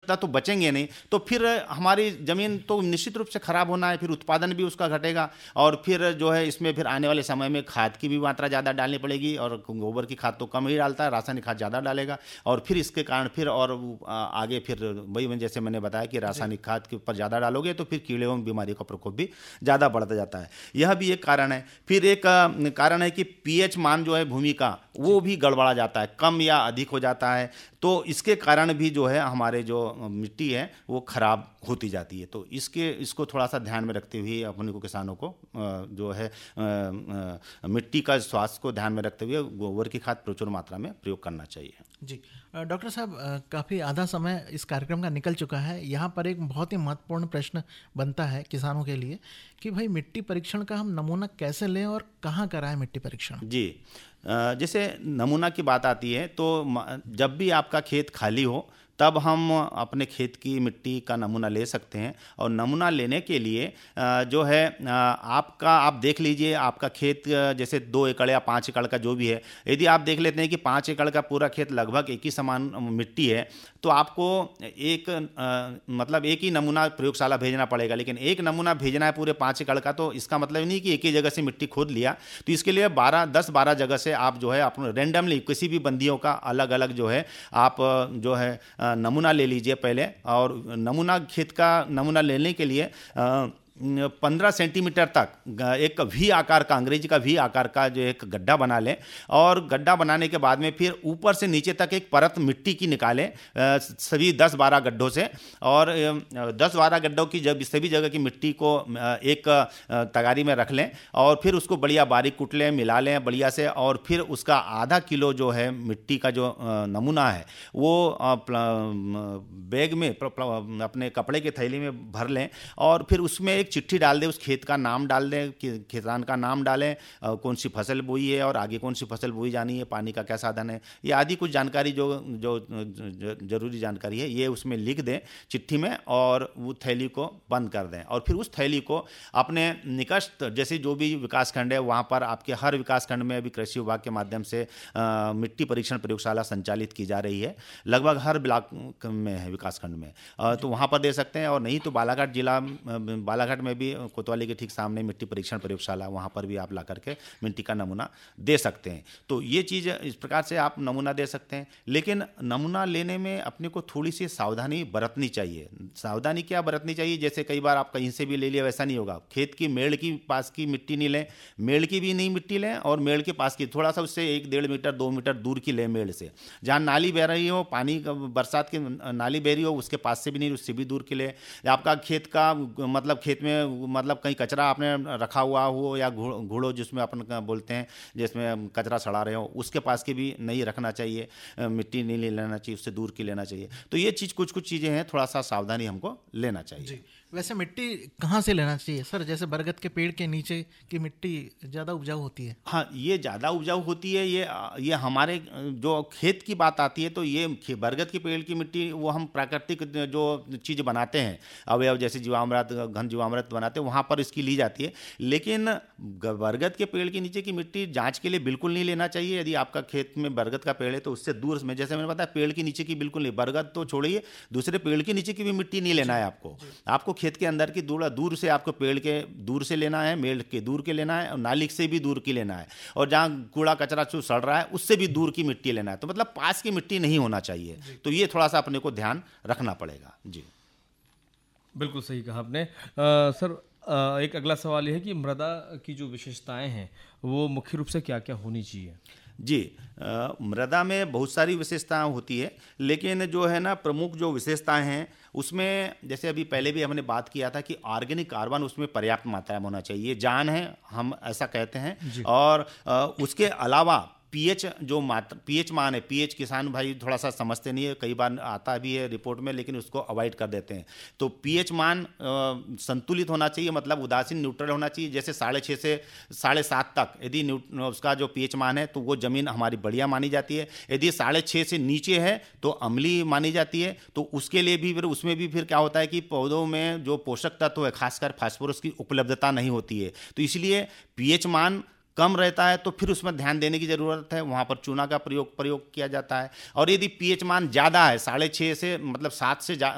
तत्व बचेंगे नहीं तो फिर हमारी ज़मीन तो निश्चित रूप से खराब होना है, फिर उत्पादन भी उसका घटेगा और फिर जो है इसमें फिर आने वाले समय में खाद की भी मात्रा ज़्यादा डालनी पड़ेगी और गोबर की खाद तो कम ही डालता है, रासायनिक खाद ज़्यादा डालेगा और फिर इसके कारण फिर और आगे फिर वही जैसे मैंने बताया कि रासायनिक खाद के ऊपर ज़्यादा डालोगे तो फिर कीड़े एवं बीमारियों का प्रकोप भी ज़्यादा बढ़ता जाता है। यह भी एक कारण है। फिर एक कारण है कि पीएच मान जो है भूमि का वो भी गड़बड़ा जाता है, कम या अधिक हो जाता है, तो इसके कारण भी जो है हमारे जो मिट्टी है वो खराब होती जाती है। तो इसको थोड़ा सा ध्यान में रखते हुए अपने को किसानों को जो है मिट्टी का स्वास्थ्य को ध्यान में रखते हुए गोबर की खाद प्रचुर मात्रा में प्रयोग करना चाहिए। जी डॉक्टर साहब, काफ़ी आधा समय इस कार्यक्रम का निकल चुका है। यहाँ पर एक बहुत ही महत्वपूर्ण प्रश्न बनता है किसानों के लिए कि भाई मिट्टी परीक्षण का हम नमूना कैसे लें और कहाँ कराएं मिट्टी परीक्षण? जी, जैसे नमूना की बात आती है तो जब भी आपका खेत खाली हो तब हम अपने खेत की मिट्टी का नमूना ले सकते हैं और नमूना लेने के लिए जो है आप देख लीजिए आपका खेत जैसे 2 एकड़ या 5 एकड़ का जो भी है, यदि आप देख लेते हैं कि 5 एकड़ का पूरा खेत लगभग एक ही समान मिट्टी है तो आपको एक ही नमूना प्रयोगशाला भेजना पड़ेगा। लेकिन एक नमूना भेजना है पूरे 5 एकड़ का तो इसका मतलब नहीं कि एक ही जगह से मिट्टी खोद लिया, तो इसके लिए 10-12 जगह से आप जो है अपने रैंडमली किसी भी बंदियों का अलग अलग जो है आप जो है नमूना ले लीजिए पहले। और खेत का नमूना लेने के लिए 15 सेंटीमीटर तक एक वी आकार का, अंग्रेजी का वी आकार का जो एक गड्ढा बना लें और गड्ढा बनाने के बाद में फिर ऊपर से नीचे तक एक परत मिट्टी की निकालें सभी 10-12 गड्ढों से। और 10-12 गड्ढों की जब सभी जगह की मिट्टी को एक तगारी में रख लें और फिर उसको बढ़िया बारीक कुट लें, मिला लें बढ़िया से और फिर उसका आधा किलो जो है मिट्टी का जो नमूना है वो बैग में अपने कपड़े के थैली में भर लें और फिर उसमें एक चिट्ठी डाल दें, उस खेत का नाम डाल दें, किसान का नाम डालें, कौन सी फसल बोई है और आगे कौन सी फसल बोई जानी है, पानी का क्या साधन है, ये आदि कुछ जानकारी जो जरूरी जानकारी है ये उसमें लिख दें चिट्ठी में और वो थैली को बंद कर दें। और फिर उस थैली को अपने निकट जैसे जो भी विकास खंड है वहाँ पर, आपके हर विकास खंड में अभी कृषि विभाग के माध्यम से मिट्टी परीक्षण प्रयोगशाला संचालित की जा रही है, लगभग हर ब्लॉक में है विकास खंड में, तो वहाँ पर दे सकते हैं। और नहीं तो बालाघाट में भी कोतवाली के ठीक सामने मिट्टी परीक्षण प्रयोगशाला, वहाँ पर भी आप ला करके मिट्टी का नमूना दे सकते हैं। तो ये चीज़ इस प्रकार से आप नमूना दे सकते हैं। लेकिन नमूना लेने में अपने को थोड़ी सी सावधानी बरतनी चाहिए। सावधानी क्या बरतनी चाहिए, जैसे कई बार आप कहीं से भी ले लिया वैसा नहीं होगा। खेत की मेड़ की पास की मिट्टी नहीं लें, मेड़ की भी नहीं मिट्टी लें और मेड़ के पास की थोड़ा सा उससे 1-1.5 मीटर 2 मीटर दूर की लें मेड़ से। जहाँ नाली बह रही हो, पानी बरसात की नाली बह रही हो उसके पास से भी नहीं, उससे भी दूर की लें। आपका खेत का खेत में कहीं कचरा आपने रखा हुआ हो या घूड़ो जिसमें अपन बोलते हैं जिसमें कचरा सड़ा रहे हो उसके पास की भी नहीं रखना चाहिए, मिट्टी नहीं ले लेना चाहिए, उससे दूर की लेना चाहिए। तो ये कुछ चीज़ें हैं, थोड़ा सा सावधानी हमको लेना चाहिए। वैसे मिट्टी कहाँ से लेना चाहिए सर? जैसे बरगद के पेड़ के नीचे की मिट्टी ज़्यादा उपजाऊ होती है। हाँ, ये ज़्यादा उपजाऊ होती है। ये हमारे जो खेत की बात आती है तो ये बरगद के पेड़ की मिट्टी वो हम प्राकृतिक जो चीज़ बनाते हैं अवयव जैसे जीवामृत, घन जीवामृत बनाते हैं वहाँ पर इसकी ली जाती है। लेकिन बरगद के पेड़ के नीचे की मिट्टी जाँच के लिए बिल्कुल नहीं लेना चाहिए। यदि आपका खेत में बरगद का पेड़ है तो उससे दूर में, जैसे मैंने बताया, पेड़ के नीचे की बिल्कुल नहीं, बरगद तो छोड़िए, दूसरे पेड़ के नीचे की भी मिट्टी नहीं लेना है आपको खेत के अंदर की दूर से आपको पेड़ के दूर से लेना है, मेड़ के दूर के लेना है और नाली से भी दूर की लेना है और जहाँ कूड़ा कचरा सड़ रहा है उससे भी दूर की मिट्टी लेना है। तो मतलब पास की मिट्टी नहीं होना चाहिए। तो ये थोड़ा सा अपने को ध्यान रखना पड़ेगा। जी बिल्कुल सही कहा आपने। सर एक अगला सवाल यह है कि मृदा की जो विशेषताएं हैं वो मुख्य रूप से क्या क्या होनी चाहिए? जी, मृदा में बहुत सारी विशेषताएं होती है, लेकिन जो है ना प्रमुख जो विशेषताएं हैं उसमें जैसे अभी पहले भी हमने बात किया था कि ऑर्गेनिक कार्बन उसमें पर्याप्त मात्रा में होना चाहिए, जान है हम ऐसा कहते हैं। और उसके अलावा पीएच पीएच मान है, पीएच किसान भाई थोड़ा सा समझते नहीं है, कई बार आता भी है रिपोर्ट में लेकिन उसको अवॉइड कर देते हैं। तो पीएच मान संतुलित होना चाहिए, मतलब उदासीन न्यूट्रल होना चाहिए। जैसे 6.5 से 7.5 तक यदि उसका जो पीएच मान है तो वो ज़मीन हमारी बढ़िया मानी जाती है। यदि 6.5 से नीचे है तो अम्लीय मानी जाती है। तो उसके लिए भी फिर उसमें भी फिर क्या होता है कि पौधों में जो पोषक तत्व है खासकर फास्फोरस की उपलब्धता नहीं होती है। तो इसलिए पीएच मान कम रहता है तो फिर उसमें ध्यान देने की ज़रूरत है, वहाँ पर चूना का प्रयोग किया जाता है। और यदि पीएच मान ज़्यादा है 6.5 से मतलब 7 से